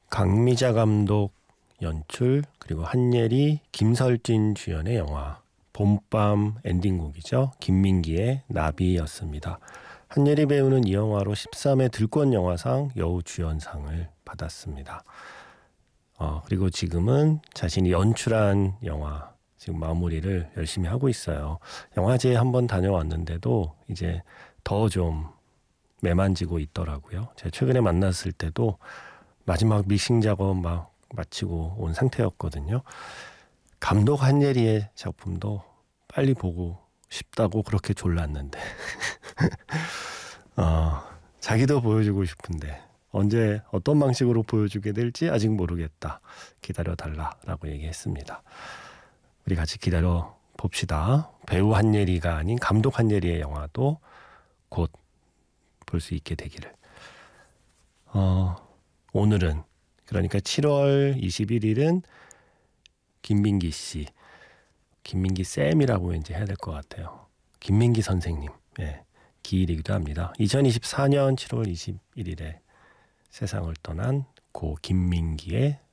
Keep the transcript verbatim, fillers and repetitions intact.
강미자 감독 연출, 그리고 한예리, 김설진 주연의 영화 봄밤 엔딩곡이죠. 김민기의 나비였습니다. 한예리 배우는 이 영화로 십삼 회 들꽃영화상 여우주연상을 받았습니다. 어, 그리고 지금은 자신이 연출한 영화 지금 마무리를 열심히 하고 있어요. 영화제에 한번 다녀왔는데도 이제 더 좀 매만지고 있더라고요. 제가 최근에 만났을 때도 마지막 믹싱 작업 막 마치고 온 상태였거든요. 감독 한예리의 작품도 빨리 보고 싶다고 그렇게 졸랐는데 어, 자기도 보여주고 싶은데 언제 어떤 방식으로 보여주게 될지 아직 모르겠다. 기다려달라라고 얘기했습니다. 우리 같이 기다려 봅시다. 배우 한예리가 아닌 감독 한예리의 영화도 곧 볼 수 있게 되기를. 어, 오늘은 그러니까 칠월 이십일일은 김민기 씨, 김민기 쌤이라고 이제 해야 될 것 같아요. 김민기 선생님, 예, 기일이기도 합니다. 이천이십사 년 칠월 이십일일에 세상을 떠난 고 김민기의